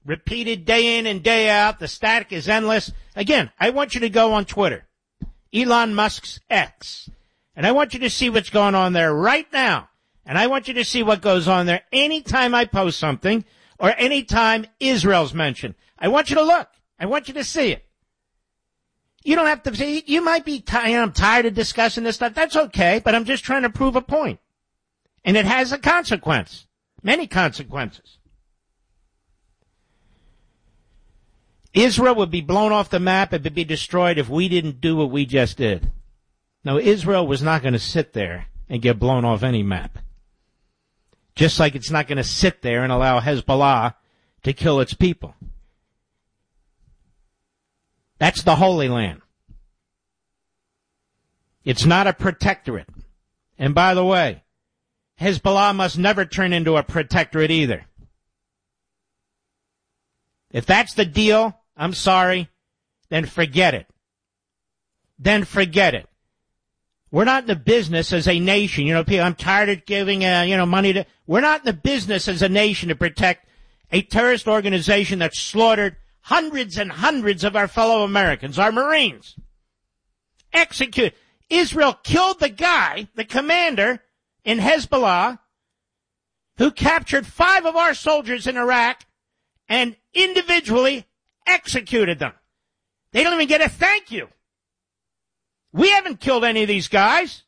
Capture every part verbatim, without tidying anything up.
repeated day in and day out. The static is endless. Again, I want you to go on Twitter, Elon Musk's X, and I want you to see what's going on there right now. And I want you to see what goes on there anytime I post something or anytime Israel's mentioned. I want you to look. I want you to see it. You don't have to see. You might be tired. I'm tired of discussing this stuff. That's okay, but I'm just trying to prove a point. And it has a consequence. Many consequences. Israel would be blown off the map. It would be destroyed if we didn't do what we just did. No, Israel was not going to sit there and get blown off any map. Just like it's not going to sit there and allow Hezbollah to kill its people. That's the Holy Land. It's not a protectorate. And by the way, Hezbollah must never turn into a protectorate either. If that's the deal, I'm sorry, then forget it. Then forget it. We're not in the business as a nation. You know, people, I'm tired of giving, uh, you know, money to, we're not in the business as a nation to protect a terrorist organization that slaughtered hundreds and hundreds of our fellow Americans, our Marines. Execute. Israel killed the guy, the commander in Hezbollah, who captured five of our soldiers in Iraq and individually executed them. They don't even get a thank you. We haven't killed any of these guys.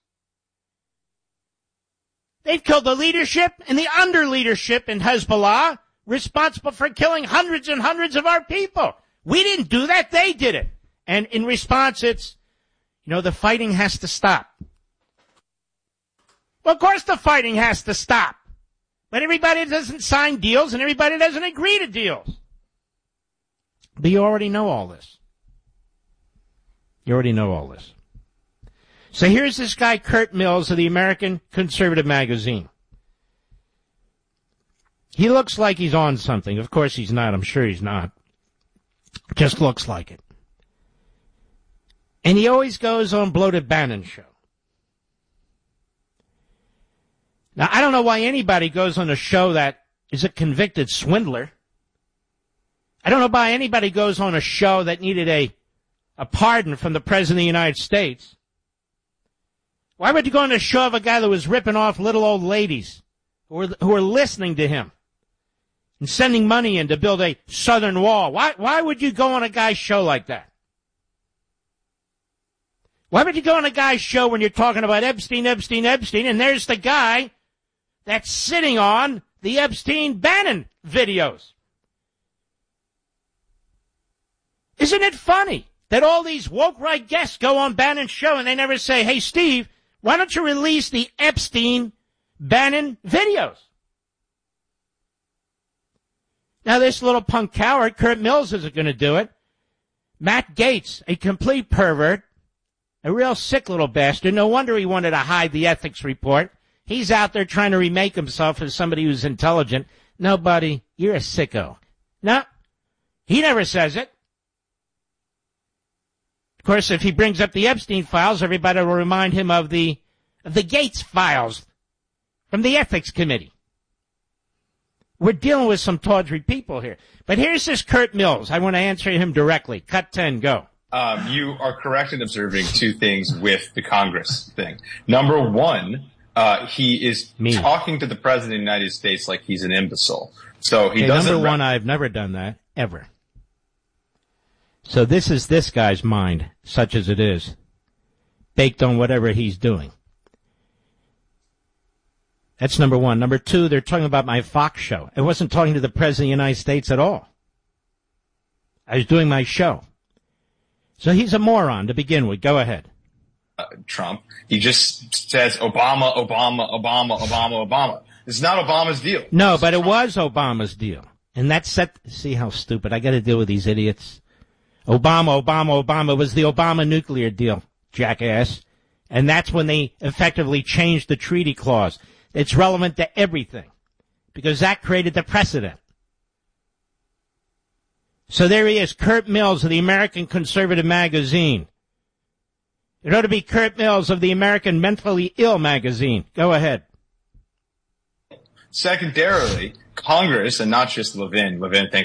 They've killed the leadership and the under leadership in Hezbollah, responsible for killing hundreds and hundreds of our people. We didn't do that. They did it. And in response, it's, you know, the fighting has to stop. Well, of course the fighting has to stop. But everybody doesn't sign deals and everybody doesn't agree to deals. But you already know all this. You already know all this. So here's this guy, Kurt Mills, of the American Conservative Magazine. He looks like he's on something. Of course he's not. I'm sure he's not. Just looks like it. And he always goes on Bloated Bannon show. Now, I don't know why anybody goes on a show that is a convicted swindler. I don't know why anybody goes on a show that needed a, a pardon from the President of the United States. Why would you go on a show of a guy that was ripping off little old ladies who were, who were listening to him and sending money in to build a southern wall? Why, why would you go on a guy's show like that? Why would you go on a guy's show when you're talking about Epstein, Epstein, Epstein, and there's the guy that's sitting on the Epstein-Bannon videos? Isn't it funny that all these woke right guests go on Bannon's show and they never say, hey, Steve, why don't you release the Epstein-Bannon videos? Now, this little punk coward, Kurt Mills, isn't going to do it. Matt Gaetz, a complete pervert, a real sick little bastard. No wonder he wanted to hide the ethics report. He's out there trying to remake himself as somebody who's intelligent. No, buddy, you're a sicko. No, he never says it. Of course, if he brings up the Epstein files, everybody will remind him of the of the Gates files from the Ethics Committee. We're dealing with some tawdry people here. But here's this Kurt Mills. I want to answer him directly. Cut ten, go. Um, you are correct in observing two things with the Congress thing. Number one, uh, he is Me. talking to the President of the United States like he's an imbecile. So he okay, doesn't. Number re- one, I've never done that, ever. So this is this guy's mind, such as it is, baked on whatever he's doing. That's number one. Number two, they're talking about my Fox show. I wasn't talking to the President of the United States at all. I was doing my show. So he's a moron to begin with. Go ahead. Uh, Trump. He just says Obama, Obama, Obama, Obama, Obama. It's not Obama's deal. No, but it was Obama's deal. And that set, see how stupid, I got to deal with these idiots. Obama, Obama, Obama was the Obama nuclear deal, jackass. And that's when they effectively changed the treaty clause. It's relevant to everything because that created the precedent. So there he is, Kurt Mills of the American Conservative Magazine. It ought to be Kurt Mills of the American Mentally Ill Magazine. Go ahead. Secondarily, Congress, and not just Levin, Levin, thank